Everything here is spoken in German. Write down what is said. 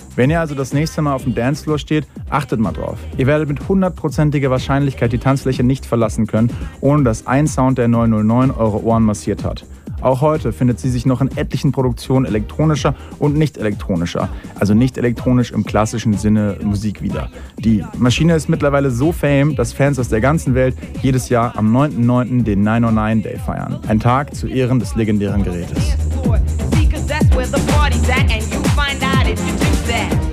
Wenn ihr also das nächste Mal auf dem Dancefloor steht, achtet mal drauf. Ihr werdet mit 100%iger Wahrscheinlichkeit die Tanzfläche nicht verlassen können, ohne dass ein Sound der 909 eure Ohren massiert hat. Auch heute findet sie sich noch in etlichen Produktionen elektronischer und nicht elektronischer, also nicht elektronisch im klassischen Sinne Musik wieder. Die Maschine ist mittlerweile so fame, dass Fans aus der ganzen Welt jedes Jahr am 9.9. den 909 Day feiern. Ein Tag zu Ehren des legendären Gerätes.